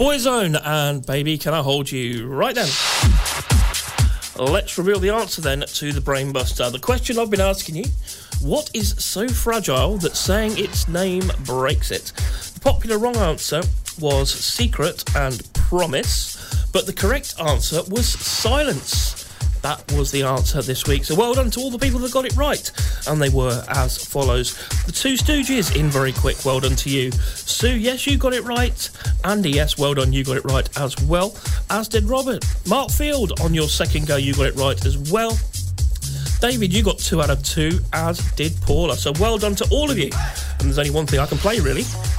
Boyzone and Baby Can I Hold You. Right then, let's reveal the answer then to the Brainbuster. The question I've been asking you: what is so fragile that saying its name breaks it? The popular wrong answer was Secret and Promise, but the correct answer was Silence. That was the answer this week. So well done to all the people that got it right. And they were as follows. The Two Stooges in very quick. Well done to you. Sue, yes, you got it right. Andy, yes, well done. You got it right as well. As did Robert. Mark Field, on your second go, you got it right as well. David, you got 2 out of 2, as did Paula. So well done to all of you. And there's only one thing I can play, really.